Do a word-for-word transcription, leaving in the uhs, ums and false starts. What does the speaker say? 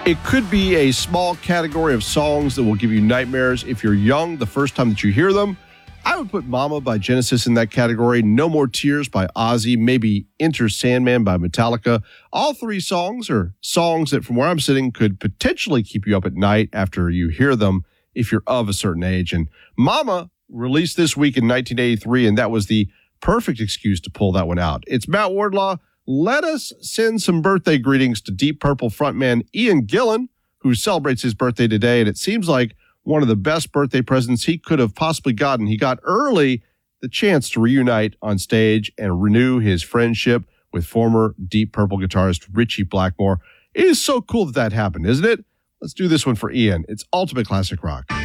It could be a small category of songs that will give you nightmares if you're young the first time that you hear them. I would put Mama by Genesis in that category, No More Tears by Ozzy, maybe Enter Sandman by Metallica. All three songs are songs that, from where I'm sitting, could potentially keep you up at night after you hear them if you're of a certain age. And Mama released this week in nineteen eighty-three, and that was the perfect excuse to pull that one out. It's Matt Wardlaw. Let us send some birthday greetings to Deep Purple frontman Ian Gillan, who celebrates his birthday today, and it seems like one of the best birthday presents he could have possibly gotten. He got early the chance to reunite on stage and renew his friendship with former Deep Purple guitarist Ritchie Blackmore. It is so cool that that happened, isn't it? Let's do this one for Ian. It's Ultimate Classic Rock.